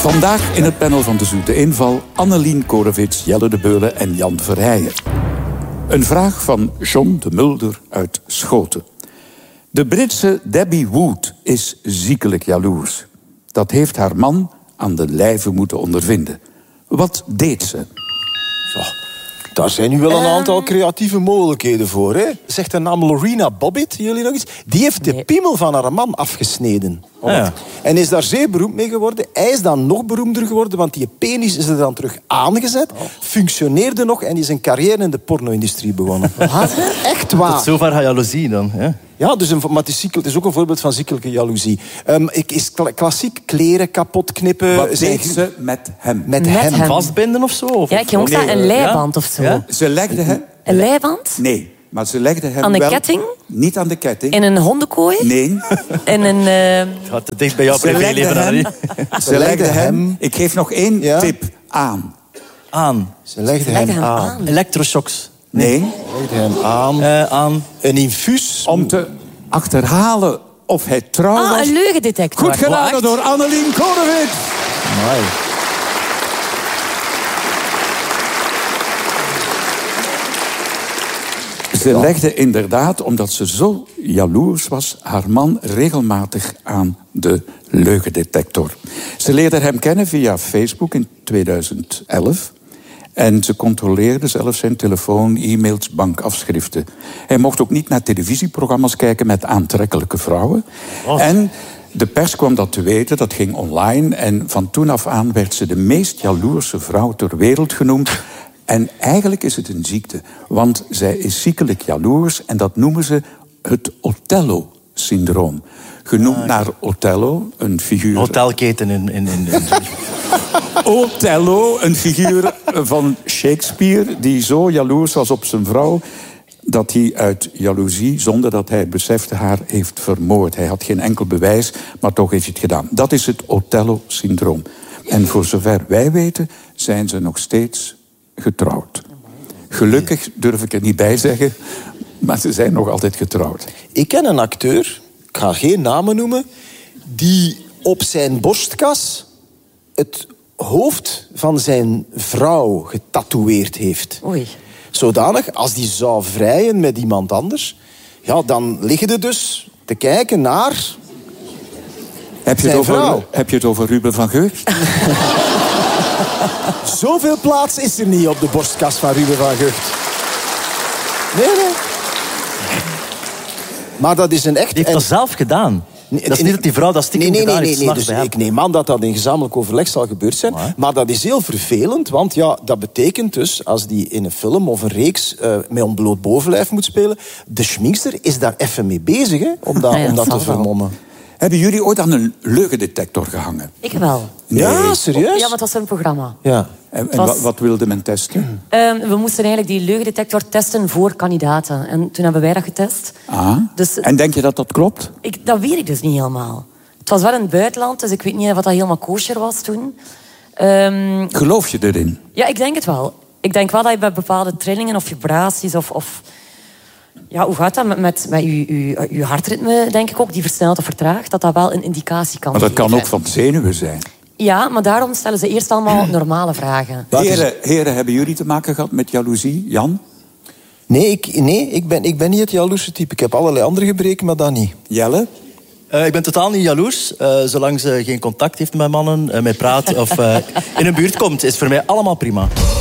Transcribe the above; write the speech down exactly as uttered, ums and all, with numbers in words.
Vandaag in het panel van De Zoete Inval Annelien Korevits, Jelle de Beulen en Jan Verheijen. Een vraag van John de Mulder uit Schoten. De Britse Debbie Wood is ziekelijk jaloers. Dat heeft haar man aan de lijve moeten ondervinden. Wat deed ze? Zo, daar zijn nu wel een aantal creatieve mogelijkheden voor. Hè? Zegt de naam Lorena Bobbitt, jullie nog iets? Die heeft de piemel van haar man afgesneden. Ah, ja. En is daar zeer beroemd mee geworden. Hij is dan nog beroemder geworden, want die penis is er dan terug aangezet. Functioneerde nog en is een carrière in de porno-industrie begonnen. Wat? Echt waar. Tot zover haar jaloezie dan. Hè? Ja, dus een, maar het is, ziekelijk, het is ook een voorbeeld van ziekelijke jaloezie. Um, ik, is kla- klassiek kleren kapot knippen. Wat zijn- deed ze met hem? Met, Met hem. hem. Vastbinden of zo? Of, Ja, ik ging ook Nee, zeggen, een leiband of zo. Ja? Ze legde hem... Een leiband? Nee, maar ze legde hem Aan de wel... ketting? Niet aan de ketting. In een hondenkooi? Nee. In een... eh, Het gaat te dicht bij jouw Ze legde privéleven, hem... Annelie. Ze legde hem... hem- Ik geef nog één Ja? tip aan. Aan. Ze legde, Ze legde hem, hem aan. aan. Electroshocks. Nee. Ze legde hem aan. Eh, aan. Een infuus. Om te achterhalen of hij trouw Ah, was. een leugendetector. Goed geraden Wacht. door Annelien Korevits. Amai. Ze legde inderdaad, omdat ze zo jaloers was, haar man regelmatig aan de leugendetector. Ze leerde hem kennen via Facebook in tweeduizend elf. En ze controleerde zelfs zijn telefoon, e-mails, bankafschriften. Hij mocht ook niet naar televisieprogramma's kijken met aantrekkelijke vrouwen. En de pers kwam dat te weten, dat ging online. En van toen af aan werd ze de meest jaloerse vrouw ter wereld genoemd. En eigenlijk is het een ziekte, want zij is ziekelijk jaloers en dat noemen ze het Othello-syndroom. Genoemd naar Othello, een figuur... Hotelketen in... in, in, in. Othello, een figuur van Shakespeare die zo jaloers was op zijn vrouw dat hij uit jaloezie, zonder dat hij besefte, haar heeft vermoord. Hij had geen enkel bewijs, maar toch heeft hij het gedaan. Dat is het Othello-syndroom. En voor zover wij weten, zijn ze nog steeds getrouwd. Gelukkig durf ik er niet bij zeggen, maar ze zijn nog altijd getrouwd. Ik ken een acteur, ik ga geen namen noemen, die op zijn borstkas het hoofd van zijn vrouw getatoeëerd heeft. Oei. Zodanig, als die zou vrijen met iemand anders, ja, dan liggen er dus te kijken naar... Heb je, het Zijn over, vrouw. heb je het over Ruben van Geurt? Zoveel plaats is er niet op de borstkas van Ruben van Gucht. Nee, nee. Maar dat is een echt... Die heeft en- dat zelf gedaan. Nee, Dat is niet dat die vrouw dat stiekem nee, nee, gedaan nee, heeft. nee, nee. s'nachts Dus bij ik hem. neem aan dat dat in gezamenlijk overleg zal gebeurd zijn. Maar. Maar dat is heel vervelend, want ja, dat betekent dus... als die in een film of een reeks uh, met ontbloot bovenlijf moet spelen... de schminkster is daar even mee bezig, hè, om dat, Ah ja, om dat dat te zal wel. vermommen. Hebben jullie ooit aan een leugendetector gehangen? Ik wel. Ja, serieus? Ja, maar het was een programma. Ja. En, en was- wat, wat wilde men testen? Ehm, we moesten eigenlijk die leugendetector testen voor kandidaten. En toen hebben wij dat getest. Ah. Dus En denk je dat dat klopt? ik, dat weet ik dus niet helemaal. Het was wel in het buitenland, dus ik weet niet of dat helemaal kosher was toen. Ehm, Geloof je erin? ja, ik denk het wel. Ik denk wel dat je bij bepaalde trillingen of vibraties of... of ja, hoe gaat dat met, met, met je, je, je hartritme, denk ik ook, die versnelt of vertraagt, dat dat wel een indicatie kan Maar dat kan geven. ook van zenuwen zijn. Ja, maar daarom stellen ze eerst allemaal normale vragen. Heren, heren, hebben jullie te maken gehad met jaloezie? Jan? Nee, ik, nee ik, ben, ik ben niet het jaloerse type. Ik heb allerlei andere gebreken, maar dat niet. Jelle? Uh, ik ben totaal niet jaloers. Uh, zolang ze geen contact heeft met mannen, uh, met praat of uh, in een buurt komt, is voor mij allemaal prima.